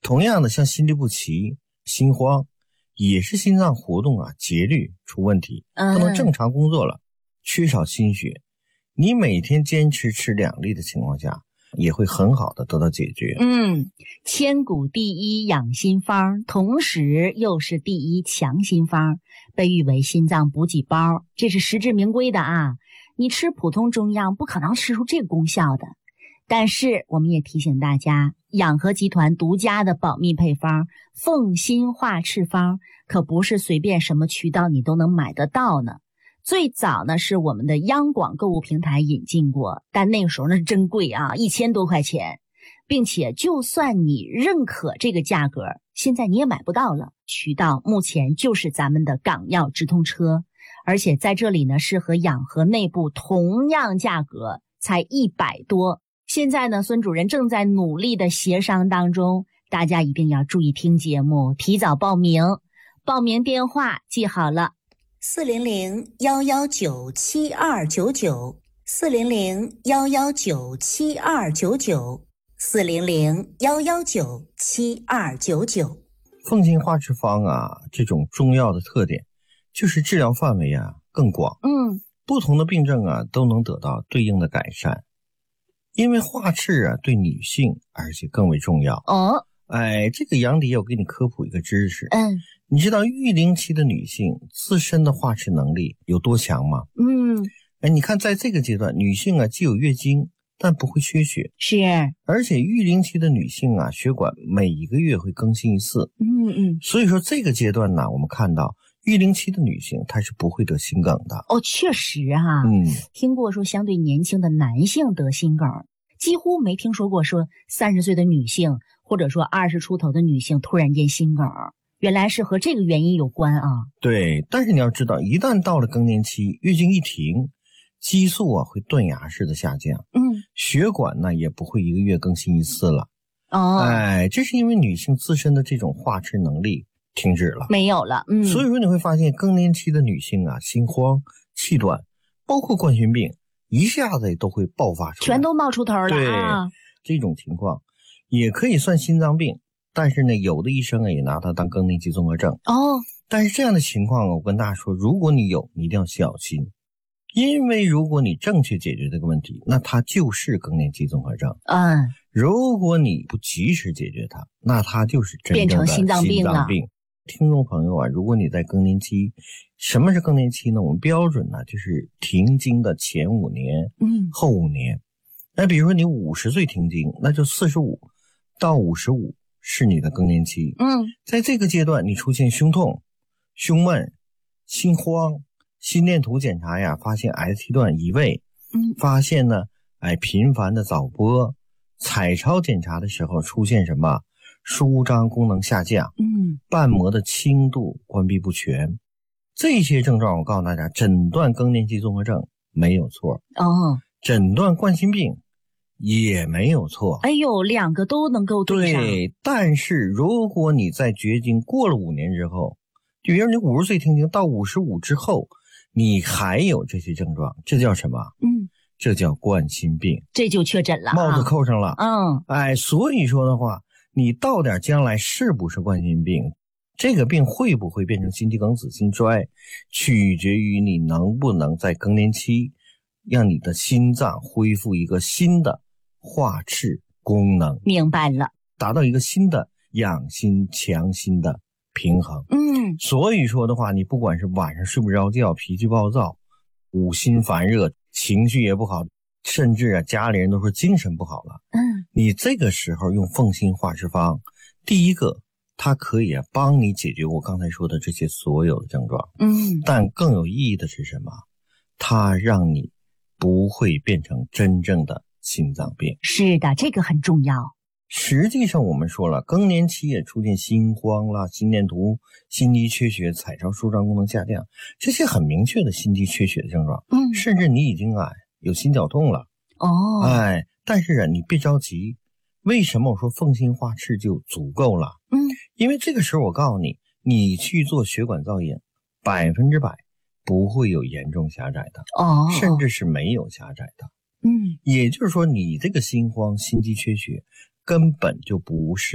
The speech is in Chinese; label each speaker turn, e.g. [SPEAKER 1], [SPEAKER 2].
[SPEAKER 1] 同样的，像心律不齐、心慌，也是心脏活动节律出问题，不能正常工作了，缺少心血。你每天坚持吃2粒的情况下，也会很好的得到解决。
[SPEAKER 2] 千古第一养心方，同时又是第一强心方，被誉为心脏补给包，这是实至名归的啊！你吃普通中药不可能吃出这个功效的。但是我们也提醒大家，养和集团独家的保密配方凤心化赤方，可不是随便什么渠道你都能买得到呢。最早呢是我们的央广购物平台引进过，但那个时候那真贵啊，1000多块钱，并且就算你认可这个价格，现在你也买不到了。渠道目前就是咱们的港药直通车，而且在这里呢是和养和内部同样价格，才100多。现在呢孙主任正在努力的协商当中，大家一定要注意听节目，提早报名。报名电话记好了，400-119-7299 400-119-7299 400-119-7299。
[SPEAKER 1] 凤心化赤方这种中药的特点就是治疗范围更广，不同的病症都能得到对应的改善。因为化赤对女性而且更为重要。这个杨迪要给你科普一个知识。你知道育龄期的女性自身的化赤能力有多强吗？你看在这个阶段，女性既有月经，但不会缺血。
[SPEAKER 2] 是，
[SPEAKER 1] 而且育龄期的女性血管每1个月会更新一次。所以说这个阶段呢，我们看到育龄期的女性她是不会得心梗的。
[SPEAKER 2] 确实听过说相对年轻的男性得心梗，几乎没听说过说30岁的女性或者说20出头的女性突然间心梗，原来是和这个原因有关啊。
[SPEAKER 1] 对，但是你要知道，一旦到了更年期，月经一停，激素会断崖式的下降，血管呢也不会1个月更新一次了。这是因为女性自身的这种化赤能力停止了，
[SPEAKER 2] 没有了。
[SPEAKER 1] 所以说你会发现更年期的女性心慌、气短，包括冠心病，一下子都会爆发出来，
[SPEAKER 2] 全都冒出头了。
[SPEAKER 1] 对，这种情况也可以算心脏病，但是呢，有的医生也拿它当更年期综合症。但是这样的情况我跟大家说，如果你有，你一定要小心，因为如果你正确解决这个问题，那它就是更年期综合症。如果你不及时解决它，那它就是真正的
[SPEAKER 2] 变成心脏病了。
[SPEAKER 1] 听众朋友如果你在更年期，什么是更年期呢？我们标准呢就是停经的前5年，后5年。那比如说你50岁停经，那就45到55是你的更年期。在这个阶段你出现胸痛、胸闷、心慌，心电图检查发现 ST 段移位，发现呢频繁的早搏，彩超检查的时候出现什么舒张功能下降，瓣膜的轻度关闭不全，这些症状我告诉大家，诊断更年期综合症没有错，诊断冠心病也没有错。
[SPEAKER 2] 2个都能够对上。
[SPEAKER 1] 对，但是如果你在绝经过了5年之后，比如你50岁停经到55之后，你还有这些症状，这叫什么？这叫冠心病，
[SPEAKER 2] 这就确诊了，
[SPEAKER 1] 帽子扣上了。所以说的话，你到点将来是不是冠心病，这个病会不会变成心肌梗死、心衰，取决于你能不能在更年期让你的心脏恢复一个新的化赤功能。
[SPEAKER 2] 明白了，
[SPEAKER 1] 达到一个新的养心强心的平衡。所以说的话，你不管是晚上睡不着觉、脾气暴躁、五心烦热、情绪也不好，甚至家里人都说精神不好了，你这个时候用凤心化赤方，第一个它可以帮你解决我刚才说的这些所有的症状，但更有意义的是什么？它让你不会变成真正的心脏病。
[SPEAKER 2] 是的，这个很重要。
[SPEAKER 1] 实际上我们说了，更年期也出现心慌啦、心电图、心肌缺血、彩超舒张功能下降，这些很明确的心肌缺血的症状，甚至你已经有心绞痛了。但是你别着急，为什么我说凤心化赤就足够了？因为这个时候我告诉你，你去做血管造影，100%不会有严重狭窄的，甚至是没有狭窄的。也就是说，你这个心慌、心肌缺血根本就不是